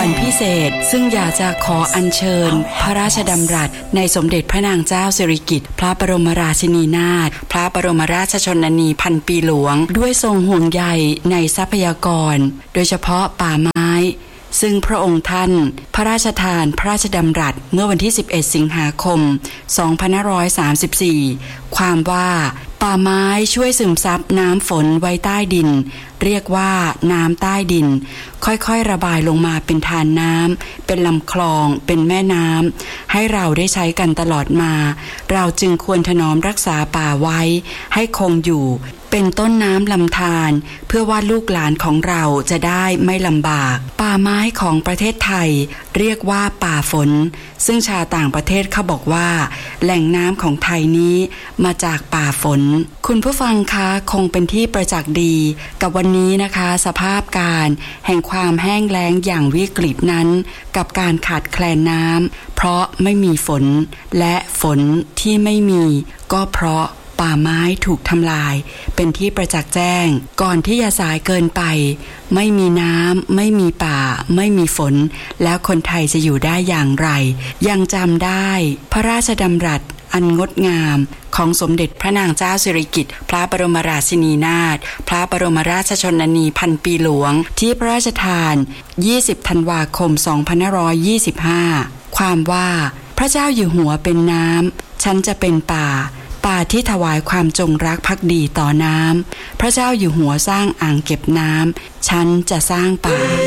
วันพิเศษซึ่งอยากจะขออัญเชิญพระราชดำรัสในสมเด็จพระนางเจ้าสิริกิติ์พระบรมราชินีนาถพระบรมราชชนนีพันปีหลวงด้วยทรงห่วงใยในทรัพยากรโดยเฉพาะป่าไม้ซึ่งพระองค์ท่านพระราชทานพระราชดำรัสเมื่อวันที่11สิงหาคม2534ความว่าป่าไม้ช่วยซึมซับน้ำฝนไว้ใต้ดินเรียกว่าน้ำใต้ดินค่อยๆระบายลงมาเป็นทานน้ำเป็นลำคลองเป็นแม่น้ำให้เราได้ใช้กันตลอดมาเราจึงควรถนอมรักษาป่าไว้ให้คงอยู่เป็นต้นน้ำลำธารเพื่อว่าลูกหลานของเราจะได้ไม่ลำบากป่าไม้ของประเทศไทยเรียกว่าป่าฝนซึ่งชาวต่างประเทศเขาบอกว่าแหล่งน้ำของไทยนี้มาจากป่าฝนคุณผู้ฟังคะคงเป็นที่ประจักษ์ดีกับวันนี้นะคะสภาพการแห่งความแห้งแล้งอย่างวิกฤตนั้นกับการขาดแคลนน้ำเพราะไม่มีฝนและฝนที่ไม่มีก็เพราะป่าไม้ถูกทำลายเป็นที่ประจักษ์แจ้งก่อนที่จะสายเกินไปไม่มีน้ำไม่มีป่าไม่มีฝนแล้วคนไทยจะอยู่ได้อย่างไรยังจำได้พระราชดำรัสอันงดงามของสมเด็จพระนางเจ้าสิริกิติ์พระบรมราชินีนาถพระบรมราชชนนีพันปีหลวงที่พระราชทาน20ธันวาคม2525ความว่าพระเจ้าอยู่หัวเป็นน้ำฉันจะเป็นป่าที่ถวายความจงรักภักดีต่อน้ำพระเจ้าอยู่หัวสร้างอ่างเก็บน้ำฉันจะสร้างป่า